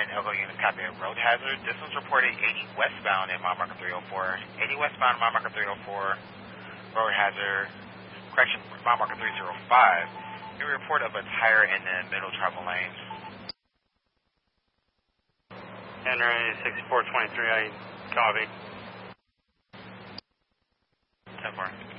Elko unit, copy a road hazard. This was reported 80 westbound in mile marker 304. 80 westbound, mile marker 304. Road hazard, correction, mile marker 305. A report of a tire in the middle travel lane. Henry 6423, I copy. 10-4.